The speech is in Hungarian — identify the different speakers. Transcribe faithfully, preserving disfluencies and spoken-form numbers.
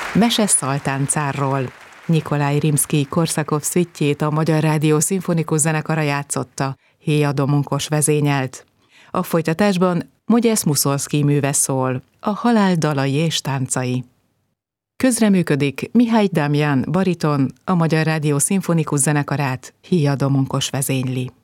Speaker 1: Mese Szaltán cárról. Nyikolaj Rimszkij Korszakov szüitjét a Magyar Rádió Szimfonikus Zenekara játszotta, Héja Domonkos vezényelt. A folytatásban Mogyesz Muszorszkij műve szól, a halál dalai és táncai. Közreműködik Mihály Damjan bariton, a Magyar Rádió Szimfonikus Zenekarát Héja Domonkos vezényli.